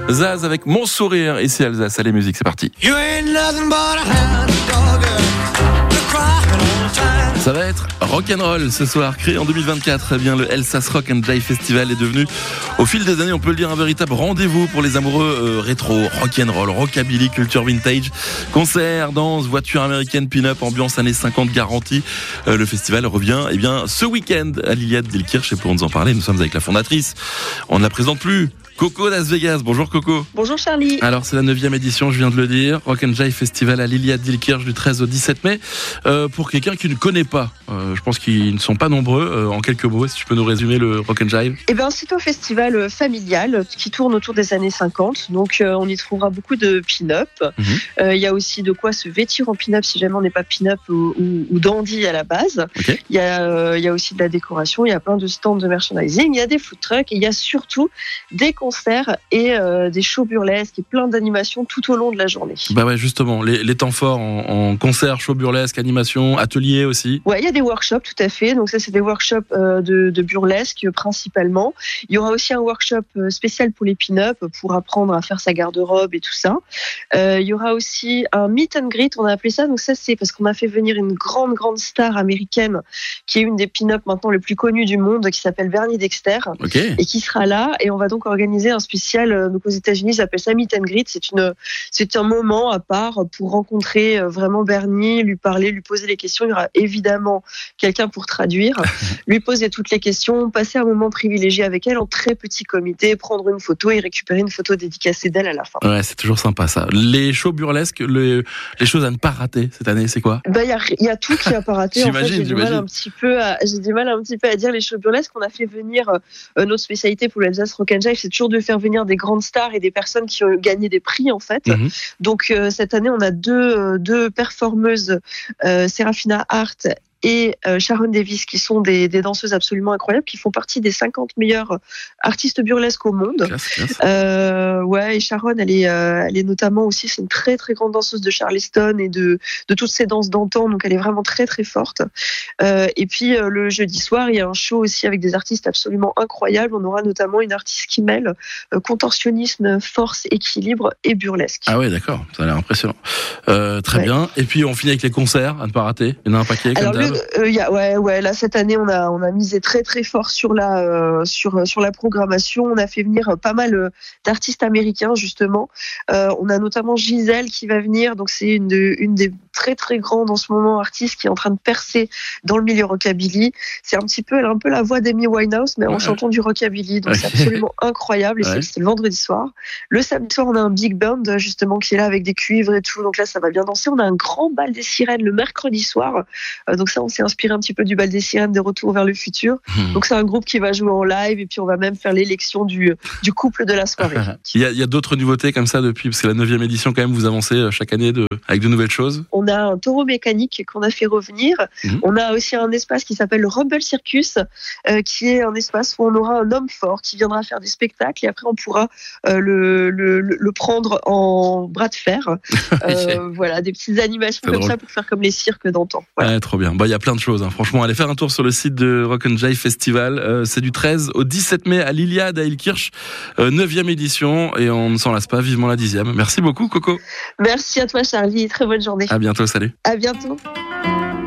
Zaz avec Mon Sourire, ici Alsace, allez musique, c'est parti. Ça va être rock'n'roll ce soir, créé en 2024. Eh bien, le Alsace Rock and Jive Festival est devenu, au fil des années, on peut le dire, un véritable rendez-vous pour les amoureux rétro, rock'n'roll, rockabilly, culture vintage, concerts, danse, voitures américaines, pin-up, ambiance années 50 garantie. Le festival revient, eh bien, ce week-end à l'Iliade d'Illkirch. Et pour nous en parler, nous sommes avec la fondatrice. On ne la présente plus. Coco Las Vegas, bonjour Coco. Bonjour Charlie. Alors c'est la 9e édition, je viens de le dire, Rock and Jive Festival à l'Iliade d'Illkirch du 13 au 17 mai. Pour quelqu'un qui ne connaît pas, je pense qu'ils ne sont pas nombreux, en quelques mots, si tu peux nous résumer le Rock and Jive. Eh bien c'est un festival familial qui tourne autour des années 50, donc on y trouvera beaucoup de pin-up. Il y a aussi de quoi se vêtir en pin-up si jamais on n'est pas pin-up ou dandy à la base. Okay. Il y a aussi de la décoration, il y a plein de stands de merchandising, il y a des food trucks et il y a surtout des concerts et des shows burlesques et plein d'animations tout au long de la journée. Bah ouais, justement, les temps forts en concert, show burlesque, animation, atelier aussi. Ouais, il y a des workshops, tout à fait. Donc ça, c'est des workshops de burlesque principalement. Il y aura aussi un workshop spécial pour les pin-up pour apprendre à faire sa garde-robe et tout ça. Il y aura aussi un meet and greet, on a appelé ça. Donc ça, c'est parce qu'on a fait venir une grande star américaine qui est une des pin-up maintenant les plus connues du monde, qui s'appelle Bernie Dexter, Okay. et qui sera là. Et on va donc organiser un spécial, donc aux États-Unis, ça s'appelle ça Meet and Greet. C'est un moment à part pour rencontrer vraiment Bernie, lui parler, lui poser les questions. Il y aura évidemment quelqu'un pour traduire, lui poser toutes les questions, passer un moment privilégié avec elle en très petit comité, prendre une photo et récupérer une photo dédicacée d'elle à la fin. Ouais, c'est toujours sympa ça. Les shows burlesques, les choses à ne pas rater cette année, c'est quoi ? Il y a tout qui a pas raté. En fait, j'ai du mal un petit peu à dire les shows burlesques. On a fait venir notre spécialité pour l'Alsace Rock and Jive, c'est toujours de faire venir des grandes stars et des personnes qui ont gagné des prix en fait. Donc cette année on a deux performeuses, Serafina Hart et Sharon Davis, qui sont des danseuses absolument incroyables, qui font partie des 50 meilleures artistes burlesques au monde. Classe. Ouais, et Sharon, elle est notamment aussi, c'est une très grande danseuse de Charleston et de toutes ces danses d'antan, donc elle est vraiment très forte. Et puis le jeudi soir, il y a un show aussi avec des artistes absolument incroyables. On aura notamment une artiste qui mêle contorsionnisme, force, équilibre et burlesque. Ah ouais, d'accord, ça a l'air impressionnant. Très bien. Et puis on finit avec les concerts à ne pas rater. Il y en a un paquet. Alors, comme là cette année on a misé très fort sur la programmation. On a fait venir pas mal d'artistes américains justement. On a notamment Gisèle qui va venir, donc c'est une des très grandes en ce moment artistes qui est en train de percer dans le milieu rockabilly. Elle a un peu la voix d'Amy Winehouse mais en chantant du rockabilly, donc c'est absolument incroyable. Et c'est le vendredi soir. Le samedi soir on a un big band justement qui est là avec des cuivres et tout, donc là ça va bien danser. On a un grand bal des sirènes le mercredi soir, donc ça on s'est inspiré un petit peu du bal des sirènes de Retour vers le futur. Donc c'est un groupe qui va jouer en live et puis on va même faire l'élection du couple de la soirée. Il y a d'autres nouveautés comme ça depuis, parce que la 9e édition quand même, vous avancez chaque année avec de nouvelles choses. On a un taureau mécanique qu'on a fait revenir. On a aussi un espace qui s'appelle le Rumble Circus, qui est un espace où on aura un homme fort qui viendra faire des spectacles et après on pourra le prendre en bras de fer. Voilà, des petites animations comme ça pour faire comme les cirques d'antan. Voilà. Ouais, trop bien. Il y a plein de choses. Franchement, allez faire un tour sur le site de Rock and Jive Festival. C'est du 13 au 17 mai à l'Iliade à Illkirch, 9e édition, et on ne s'en lasse pas. Vivement la 10e. Merci beaucoup, Coco. Merci à toi, Charlie. Très bonne journée. À bientôt. Salut. À bientôt.